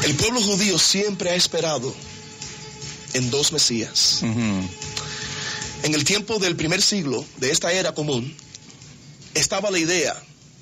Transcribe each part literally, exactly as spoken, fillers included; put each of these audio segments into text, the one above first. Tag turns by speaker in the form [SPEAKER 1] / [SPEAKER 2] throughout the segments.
[SPEAKER 1] El pueblo judío siempre ha esperado en dos Mesías.
[SPEAKER 2] Uh-huh.
[SPEAKER 1] En el tiempo del primer siglo de esta era común, estaba la idea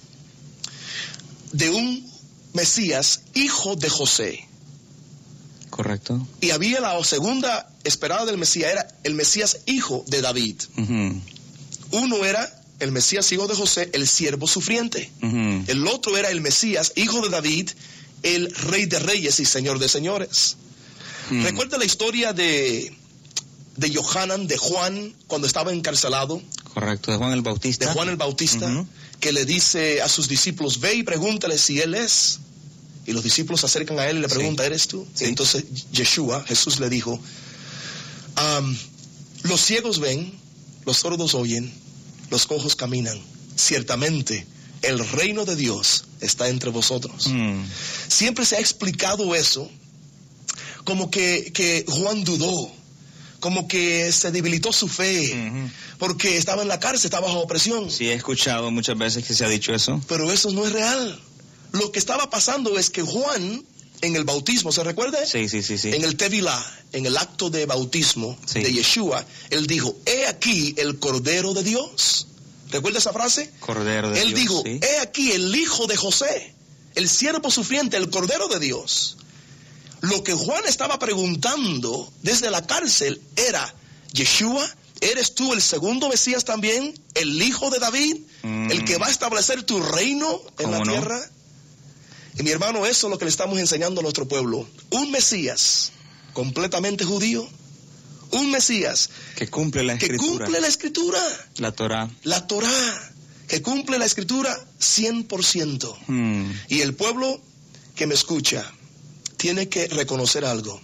[SPEAKER 1] de un Mesías hijo de José.
[SPEAKER 2] Correcto.
[SPEAKER 1] Y había la segunda esperada del Mesías, era el Mesías hijo de David.
[SPEAKER 2] Uh-huh.
[SPEAKER 1] Uno era el Mesías hijo de José, el siervo sufriente.
[SPEAKER 2] Uh-huh.
[SPEAKER 1] El otro era el Mesías hijo de David, el rey de reyes y señor de señores. Uh-huh. ¿Recuerda la historia de, de Yohanan, de Juan, cuando estaba encarcelado?
[SPEAKER 2] Correcto, de Juan el Bautista.
[SPEAKER 1] De Juan el Bautista, uh-huh. que le dice a sus discípulos, ve y pregúntale si él es. Y los discípulos se acercan a él y le preguntan, sí. ¿eres tú? Sí. Entonces Yeshua, Jesús le dijo, um, los ciegos ven, los sordos oyen, los cojos caminan. Ciertamente, el reino de Dios está entre vosotros. Mm. Siempre se ha explicado eso como que, que Juan dudó, como que se debilitó su fe, uh-huh. porque estaba en la cárcel, estaba bajo opresión.
[SPEAKER 2] Sí, he escuchado muchas veces que se ha dicho eso.
[SPEAKER 1] Pero eso no es real. Lo que estaba pasando es que Juan, en el bautismo, ¿se recuerda?
[SPEAKER 2] Sí, sí, sí, sí.
[SPEAKER 1] En el Tevilá, en el acto de bautismo sí. de Yeshua, él dijo, he aquí el Cordero de Dios. ¿Recuerda esa frase?
[SPEAKER 2] Cordero de
[SPEAKER 1] él
[SPEAKER 2] Dios,
[SPEAKER 1] dijo,
[SPEAKER 2] sí.
[SPEAKER 1] he aquí el Hijo de José, el siervo sufriente, el Cordero de Dios. Lo que Juan estaba preguntando desde la cárcel era, Yeshua, ¿eres tú el segundo Mesías también? ¿El Hijo de David? Mm. ¿El que va a establecer tu reino en la
[SPEAKER 2] no?
[SPEAKER 1] tierra? Y mi hermano, eso es lo que le estamos enseñando a nuestro pueblo. Un Mesías completamente judío. Un Mesías
[SPEAKER 2] que cumple la escritura.
[SPEAKER 1] Que cumple la escritura.
[SPEAKER 2] La Torá.
[SPEAKER 1] La Torá. Que cumple la escritura cien por ciento.
[SPEAKER 2] Hmm.
[SPEAKER 1] Y el pueblo que me escucha tiene que reconocer algo.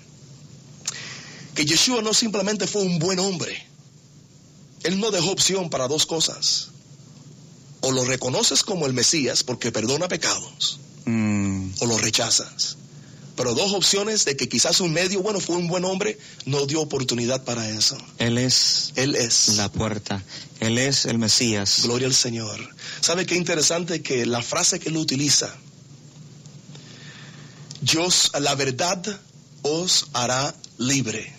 [SPEAKER 1] Que Yeshua no simplemente fue un buen hombre. Él no dejó opción para dos cosas. O lo reconoces como el Mesías porque perdona pecados.
[SPEAKER 2] Mm.
[SPEAKER 1] O lo rechazas. Pero dos opciones de que quizás un medio, bueno, fue un buen hombre, no dio oportunidad para eso.
[SPEAKER 2] Él es,
[SPEAKER 1] Él es
[SPEAKER 2] la puerta. Él es el Mesías.
[SPEAKER 1] Gloria al Señor. ¿Sabe qué interesante? Que la frase que él utiliza, Dios, la verdad os hará libre.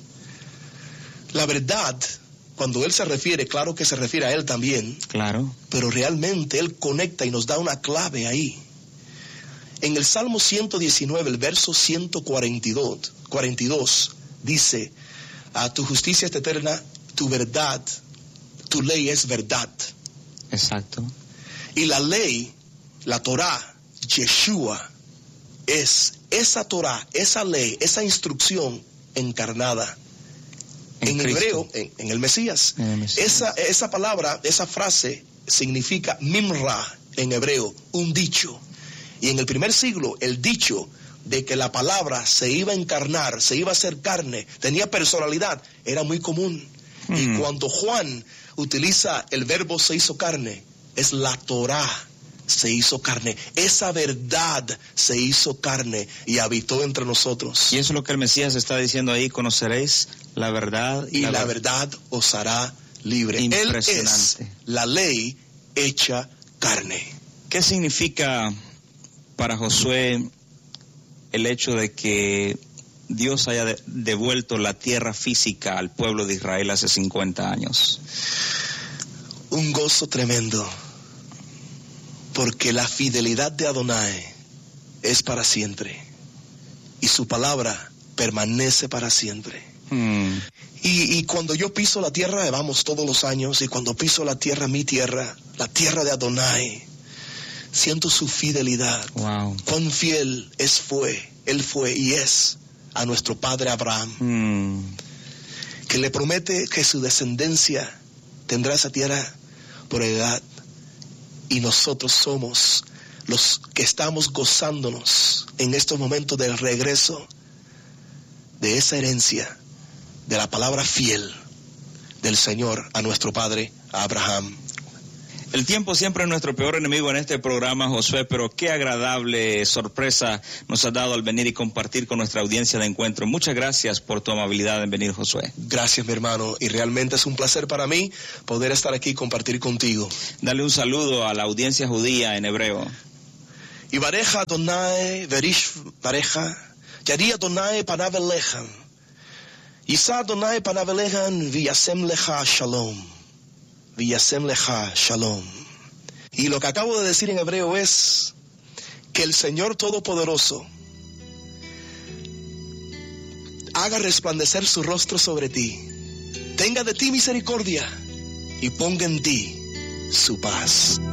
[SPEAKER 1] La verdad, cuando él se refiere, claro que se refiere a él también.
[SPEAKER 2] Claro.
[SPEAKER 1] Pero realmente él conecta y nos da una clave ahí. En el Salmo ciento diecinueve, el verso ciento cuarenta y dos, cuarenta y dos, dice, a tu justicia es eterna, tu verdad, tu ley es verdad.
[SPEAKER 2] Exacto.
[SPEAKER 1] Y la ley, la Torá, Yeshua, es esa Torá, esa ley, esa instrucción encarnada. En, en hebreo, en, en el Mesías. En el Mesías. Esa, esa palabra, esa frase significa mimra en hebreo, un dicho. Y en el primer siglo, el dicho de que la palabra se iba a encarnar, se iba a hacer carne, tenía personalidad, era muy común. Mm. Y cuando Juan utiliza el verbo se hizo carne, es la Torá se hizo carne. Esa verdad se hizo carne y habitó entre nosotros.
[SPEAKER 2] Y eso es lo que el Mesías está diciendo ahí, conoceréis la verdad.
[SPEAKER 1] Y
[SPEAKER 2] la,
[SPEAKER 1] la
[SPEAKER 2] ver...
[SPEAKER 1] verdad os hará libre.
[SPEAKER 2] Impresionante.
[SPEAKER 1] Él es la ley hecha carne.
[SPEAKER 2] ¿Qué significa para Josué el hecho de que Dios haya de, devuelto la tierra física al pueblo de Israel hace cincuenta años?
[SPEAKER 1] Un gozo tremendo, porque la fidelidad de Adonai es para siempre y su palabra permanece para siempre. Hmm. Y, y cuando yo piso la tierra, vamos todos los años, y cuando piso la tierra, mi tierra, la tierra de Adonai, siento su fidelidad.
[SPEAKER 2] Wow.
[SPEAKER 1] Cuán fiel es fue, él fue y es a nuestro padre Abraham,
[SPEAKER 2] mm.
[SPEAKER 1] que le promete que su descendencia tendrá esa tierra por edad, y nosotros somos los que estamos gozándonos en estos momentos del regreso de esa herencia, de la palabra fiel del Señor a nuestro padre Abraham.
[SPEAKER 2] El tiempo siempre es nuestro peor enemigo en este programa, Josué, pero qué agradable sorpresa nos has dado al venir y compartir con nuestra audiencia de encuentro. Muchas gracias por tu amabilidad en venir, Josué.
[SPEAKER 1] Gracias, mi hermano, y realmente es un placer para mí poder estar aquí y compartir contigo.
[SPEAKER 2] Dale un saludo a la audiencia judía en hebreo.
[SPEAKER 1] Y bareja Adonai, verish bareja, Yari Adonai panav elechem. Yisa Adonai panav elechem v'yasem lecha shalom. V'yasem lecha shalom. Y lo que acabo de decir en hebreo es que el Señor Todopoderoso haga resplandecer su rostro sobre ti, tenga de ti misericordia y ponga en ti su paz.